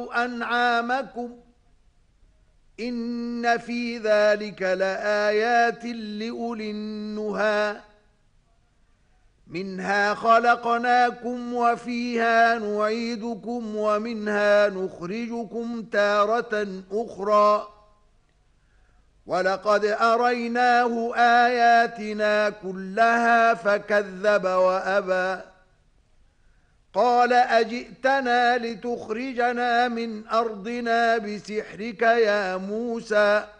وارعوا أنعامكم إن في ذلك لآيات لأولي النهى منها خلقناكم وفيها نعيدكم ومنها نخرجكم تارة أخرى ولقد أريناه آياتنا كلها فكذب وأبى قال أجئتنا لتخرجنا من أرضنا بسحرك يا موسى